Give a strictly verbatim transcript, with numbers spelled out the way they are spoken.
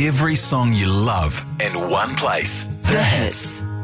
every song you love in one place. The Hits.